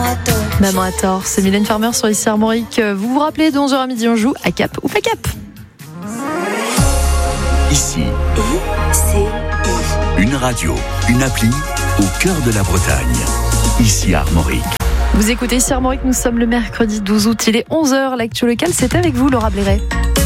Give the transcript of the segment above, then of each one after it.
Maman a tort, c'est Mylène Farmer sur Ici Armorique. Vous vous rappelez, de 11h à midi, on joue à Cap ou pas Cap. Ici, une radio, une appli au cœur de la Bretagne. Ici Armorique. Vous écoutez Ici Armorique, nous sommes le mercredi 12 août, il est 11h. L'actu locale, c'est avec vous, Laura Blairet.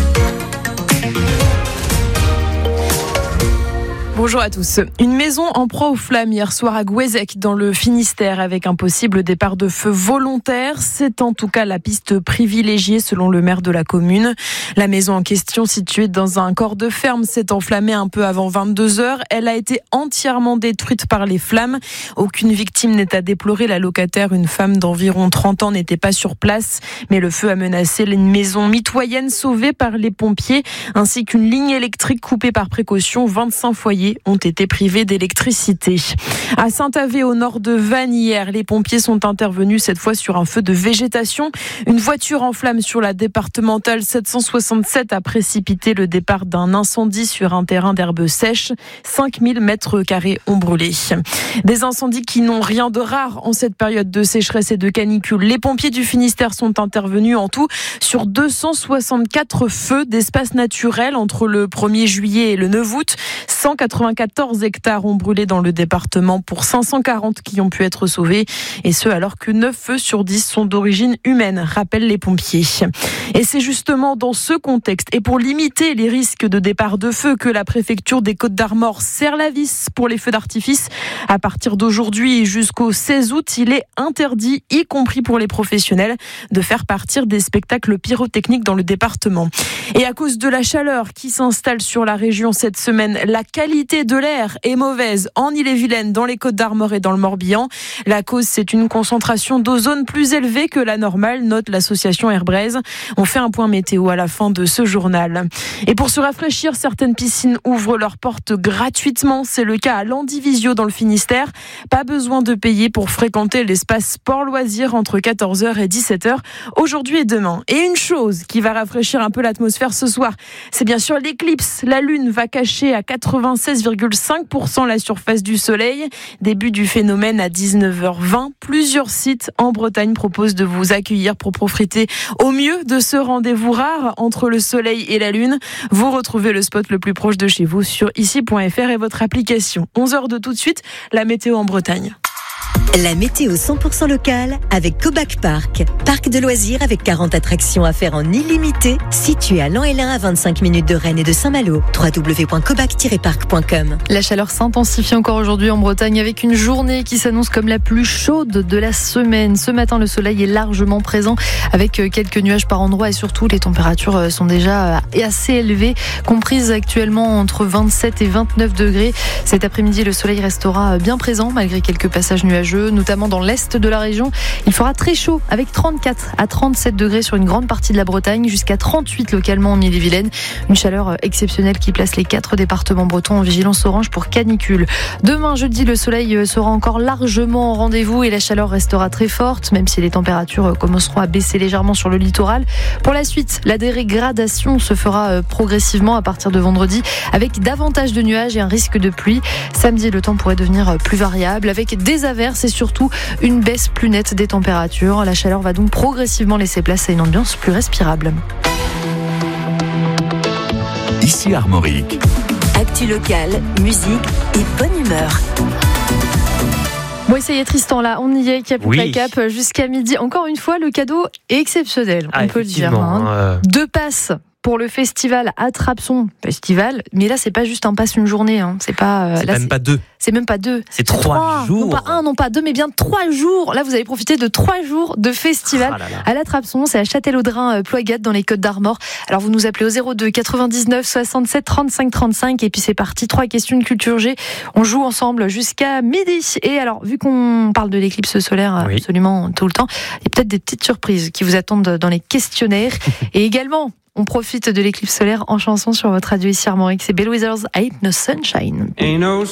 Bonjour à tous. Une maison en proie aux flammes hier soir à Gouézec dans le Finistère avec un possible départ de feu volontaire. C'est en tout cas la piste privilégiée selon le maire de la commune. La maison en question, située dans un corps de ferme, s'est enflammée un peu avant 22h. Elle a été entièrement détruite par les flammes. Aucune victime n'est à déplorer. La locataire, une femme d'environ 30 ans, n'était pas sur place. Mais le feu a menacé une maison mitoyenne sauvée par les pompiers ainsi qu'une ligne électrique coupée par précaution. 25 foyers ont été privés d'électricité. À Saint-Avé, au nord de Vannes, hier, les pompiers sont intervenus cette fois sur un feu de végétation. Une voiture en flammes sur la départementale 767 a précipité le départ d'un incendie sur un terrain d'herbes sèches. 5000 mètres carrés ont brûlé. Des incendies qui n'ont rien de rare en cette période de sécheresse et de canicule. Les pompiers du Finistère sont intervenus en tout sur 264 feux d'espaces naturels entre le 1er juillet et le 9 août. 194 hectares ont brûlé dans le département pour 540 qui ont pu être sauvés. Et ce, alors que 9 feux sur 10 sont d'origine humaine, rappellent les pompiers. Et c'est justement dans ce contexte et pour limiter les risques de départ de feu que la préfecture des Côtes-d'Armor serre la vis pour les feux d'artifice. À partir d'aujourd'hui jusqu'au 16 août, il est interdit, y compris pour les professionnels, de faire partir des spectacles pyrotechniques dans le département. Et à cause de la chaleur qui s'installe sur la région cette semaine, la qualité de l'air est mauvaise en Ille-et-Vilaine, dans les Côtes-d'Armor et dans le Morbihan. La cause, c'est une concentration d'ozone plus élevée que la normale, note l'association Airbraise. On fait un point météo à la fin de ce journal. Et pour se rafraîchir, certaines piscines ouvrent leurs portes gratuitement. C'est le cas à Landivisio dans le Finistère. Pas besoin de payer pour fréquenter l'espace sport-loisirs entre 14h et 17h aujourd'hui et demain. Et une chose qui va rafraîchir un peu l'atmosphère ce soir, c'est bien sûr l'éclipse. La lune va cacher à 96,5% la surface du soleil. Début du phénomène à 19h20. Plusieurs sites en Bretagne proposent de vous accueillir pour profiter au mieux de ce rendez-vous rare entre le soleil et la lune. Vous retrouvez le spot le plus proche de chez vous sur ici.fr et votre application. 11h de tout de suite, la météo en Bretagne. La météo 100% locale avec Cobac Park. Parc de loisirs avec 40 attractions à faire en illimité, situé à Lan-et-Lain à 25 minutes de Rennes et de Saint-Malo. www.cobac-park.com. La chaleur s'intensifie encore aujourd'hui en Bretagne avec une journée qui s'annonce comme la plus chaude de la semaine. Ce matin, le soleil est largement présent avec quelques nuages par endroits et surtout les températures sont déjà assez élevées, comprises actuellement entre 27 et 29 degrés. Cet après-midi, le soleil restera bien présent malgré quelques passages nuageux, notamment dans l'est de la région. Il fera très chaud avec 34 à 37 degrés sur une grande partie de la Bretagne, jusqu'à 38 localement en Ille-et-Vilaine. Une chaleur exceptionnelle qui place les 4 départements bretons en vigilance orange pour canicule. Demain, jeudi, le soleil sera encore largement au rendez-vous et la chaleur restera très forte, même si les températures commenceront à baisser légèrement sur le littoral. Pour la suite, la dégradation se fera progressivement à partir de vendredi, avec davantage de nuages et un risque de pluie. Samedi, le temps pourrait devenir plus variable, avec des averses et surtout une baisse plus nette des températures. La chaleur va donc progressivement laisser place à une ambiance plus respirable. Ici Armorique. Actu locale, musique et bonne humeur. Bon, ça y est, Tristan, là, on y est, cap ou pas cap, jusqu'à midi. Encore une fois, le cadeau est exceptionnel, on peut le dire. 2 passes pour le festival Attrape-Son Festival, mais là c'est pas juste un pass une journée, hein. C'est pas là, même pas 2. C'est même pas 2. C'est 3 jours. Non pas 1, non pas 2, mais bien 3 jours. Là vous allez profiter de 3 jours de festival à l'Attrape-Son. C'est à Châtellerault Ploygat dans les Côtes-d'Armor. Alors vous nous appelez au 02 99 67 35 35 et puis c'est parti. 3 questions de culture G. On joue ensemble jusqu'à midi. Et alors vu qu'on parle de l'éclipse solaire absolument tout le temps, il y a peut-être des petites surprises qui vous attendent dans les questionnaires. Et également, on profite de l'éclipse solaire en chanson sur votre radio ici Armorique. C'est Bell Withers, Ain't No Sunshine. Ain't no